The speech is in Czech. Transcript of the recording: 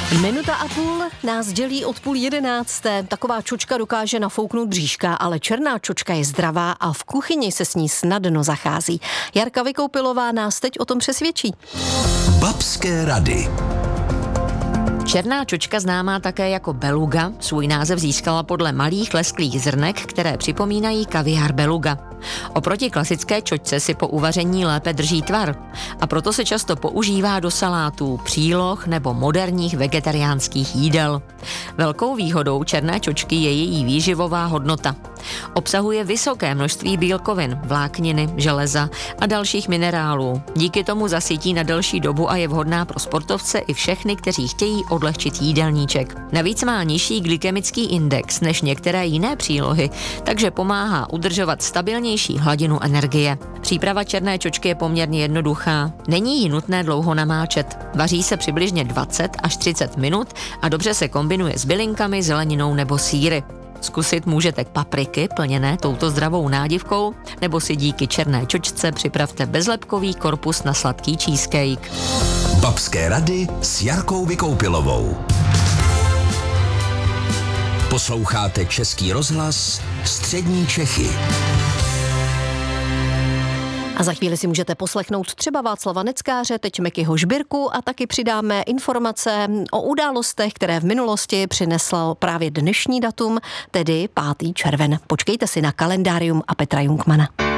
Minuta a půl nás dělí od 10:30. Taková čočka dokáže nafouknout bříška, ale černá čočka je zdravá a v kuchyni se s ní snadno zachází. Jarka Vykoupilová nás teď o tom přesvědčí. Babské rady. Černá čočka, známá také jako beluga, svůj název získala podle malých lesklých zrnek, které připomínají kaviár beluga. Oproti klasické čočce si po uvaření lépe drží tvar a proto se často používá do salátů, příloh nebo moderních vegetariánských jídel. Velkou výhodou černé čočky je její výživová hodnota. Obsahuje vysoké množství bílkovin, vlákniny, železa a dalších minerálů. Díky tomu zasytí na delší dobu a je vhodná pro sportovce i všechny, kteří chtějí odlehčit jídelníček. Navíc má nižší glykemický index než některé jiné přílohy, takže pomáhá udržovat stabilnější hladinu energie. Příprava černé čočky je poměrně jednoduchá. Není ji nutné dlouho namáčet. Vaří se přibližně 20 až 30 minut a dobře se kombinuje s bylinkami, zeleninou nebo sýry. Zkusit můžete papriky plněné touto zdravou nádivkou, nebo si díky černé čočce připravte bezlepkový korpus na sladký cheesecake. Babské rady s Jarkou Vykoupilovou. Posloucháte Český rozhlas Střední Čechy. A za chvíli si můžete poslechnout třeba Václava Neckáře, teď Mekyho Žbírku a taky přidáme informace o událostech, které v minulosti přineslo právě dnešní datum, tedy 5. červen. Počkejte si na kalendárium a Petra Jungmana.